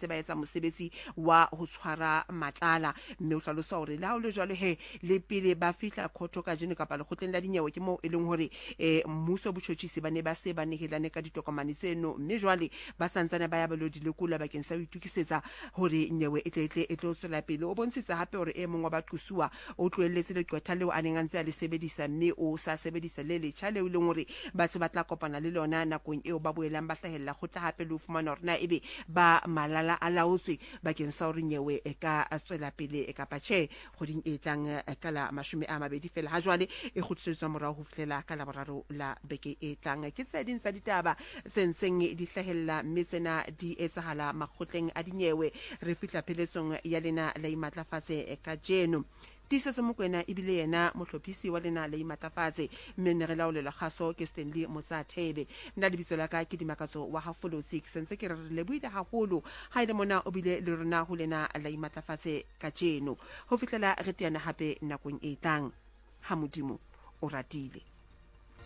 ntse ba etsa mosebetsi wa ho tshwara matlala mme o hlalosa hore la o le jwale he le pele ba fihla khotho ka jeno kapa le khotleng la dinyewe ke mo e leng hore mmuso botjhotjhisi ba ne ba se ba nehelane ka ditokomane tseno mme jwale ba santsane ba ya ba lo di lekola bakeng sa ho itukisetsa hore nyewe e tlo tswela pele o bontshitse hape hore e mongwe ba qosua o tloelletse le qotha leo a neng a ntse a le sebedisa mme o sa sebedisa le letjha leo leng hore batho ba tla kopana le lona nakong eo ba boelang ba hlahella khotla hape le ho fumana hore na ebe ba malala a laotswe bakeng sa hore nyewe e ka tswela pele e kapa tjhe kgoding e tlang ka la 20 fela ha jwale e kgutlisetswa morao ho fihlela ka la boraro la beke e tlang ke tse ding tsa ditaba sentseng di hlahella mme tsena di etsahala makgotleng a dinyewe re fihla pheletsong ya lena la imatlafatse ka jeno Tisetso Mokoena ebile yena mohlophisi wa lena la imatlafatse mme ne re laolela kgaso ke Stanley Motsathebe nna lebitso la ka ke Dimakatso wa Hafolo 6 sentse ke re lebohile haholo ha ile mona o bile le rona ho lena la imatlafatse ka jeno ho fihlela re tiana hape nakong e tlang ha modimo o ratile.